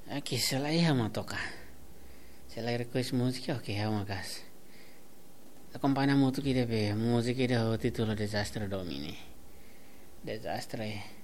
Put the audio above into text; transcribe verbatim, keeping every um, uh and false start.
Ok, se ela ia uma tocar. Se ela request música, ok, é uma casa. Acompanha muito que deve música de o título Desastre Domine. Desastre.